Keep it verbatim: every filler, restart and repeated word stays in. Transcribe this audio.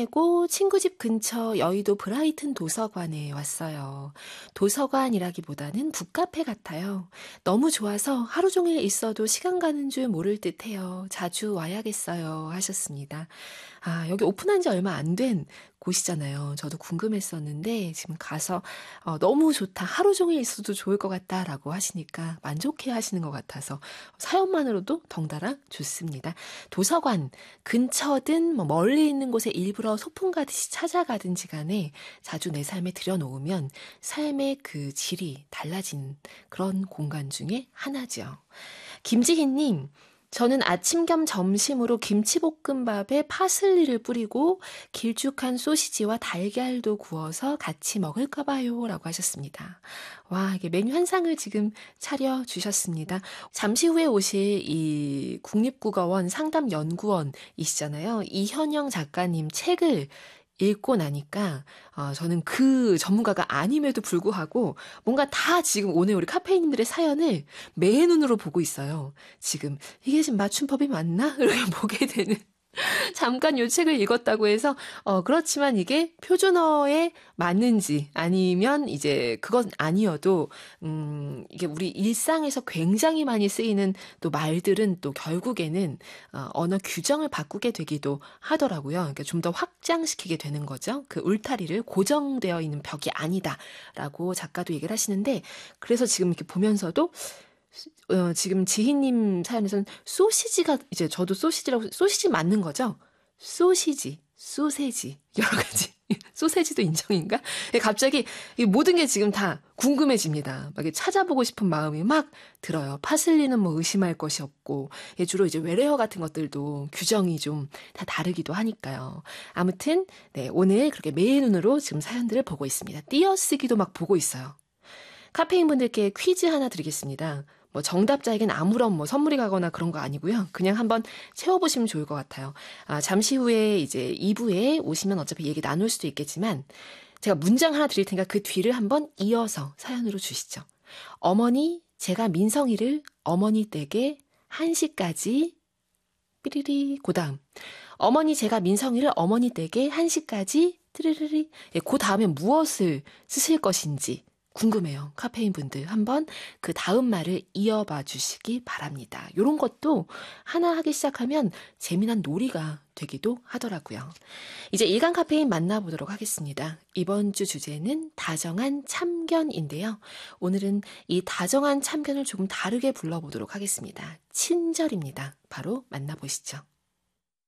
보내고 친구 집 근처 여의도 브라이튼 도서관에 왔어요. 도서관이라기보다는 북카페 같아요. 너무 좋아서 하루 종일 있어도 시간 가는 줄 모를 듯해요. 자주 와야겠어요. 하셨습니다. 아, 여기 오픈한 지 얼마 안 된 곳이잖아요. 저도 궁금했었는데 지금 가서 어, 너무 좋다. 하루 종일 있어도 좋을 것 같다라고 하시니까 만족해 하시는 것 같아서 사연만으로도 덩달아 좋습니다. 도서관 근처든 뭐 멀리 있는 곳에 일부러 소풍 가듯이 찾아가든지 간에 자주 내 삶에 들여놓으면 삶의 그 질이 달라진 그런 공간 중에 하나죠. 김지희님, 저는 아침 겸 점심으로 김치볶음밥에 파슬리를 뿌리고 길쭉한 소시지와 달걀도 구워서 같이 먹을까 봐요. 라고 하셨습니다. 와, 이게 메뉴 한 상을 지금 차려주셨습니다. 잠시 후에 오실 이 국립국어원 상담연구원이시잖아요. 이현영 작가님 책을 읽고 나니까 어, 저는 그 전문가가 아님에도 불구하고 뭔가 다 지금 오늘 우리 카페인님들의 사연을 매 눈으로 보고 있어요. 지금 이게 지금 맞춤법이 맞나? 이렇게 보게 되는. 잠깐 요 책을 읽었다고 해서 어 그렇지만 이게 표준어에 맞는지 아니면 이제 그건 아니어도 음 이게 우리 일상에서 굉장히 많이 쓰이는 또 말들은 또 결국에는 어, 언어 규정을 바꾸게 되기도 하더라고요. 그러니까 좀 더 확장시키게 되는 거죠. 그 울타리를 고정되어 있는 벽이 아니다라고 작가도 얘기를 하시는데 그래서 지금 이렇게 보면서도 어, 지금 지희님 사연에서는 소시지가, 이제 저도 소시지라고, 소시지 맞는 거죠? 소시지, 소세지, 여러 가지. 소세지도 인정인가? 갑자기 이 모든 게 지금 다 궁금해집니다. 막 찾아보고 싶은 마음이 막 들어요. 파슬리는 뭐 의심할 것이 없고, 주로 이제 외래어 같은 것들도 규정이 좀 다 다르기도 하니까요. 아무튼, 네, 오늘 그렇게 매의 눈으로 지금 사연들을 보고 있습니다. 띄어쓰기도 막 보고 있어요. 카페인 분들께 퀴즈 하나 드리겠습니다. 뭐 정답자에겐 아무런 뭐 선물이 가거나 그런 거 아니고요. 그냥 한번 채워보시면 좋을 것 같아요. 아, 잠시 후에 이제 이 부에 오시면 어차피 얘기 나눌 수도 있겠지만 제가 문장 하나 드릴 테니까 그 뒤를 한번 이어서 사연으로 주시죠. 어머니, 제가 민성이를 어머니 댁에 한 시까지 삐리리 그 다음 어머니 제가 민성이를 어머니 댁에 한 시까지 띠리리리 예, 그 다음에 무엇을 쓰실 것인지 궁금해요. 카페인 분들 한번 그 다음 말을 이어봐 주시기 바랍니다. 이런 것도 하나 하기 시작하면 재미난 놀이가 되기도 하더라고요. 이제 일간 카페인 만나보도록 하겠습니다. 이번 주 주제는 다정한 참견인데요. 오늘은 이 다정한 참견을 조금 다르게 불러보도록 하겠습니다. 친절입니다. 바로 만나보시죠.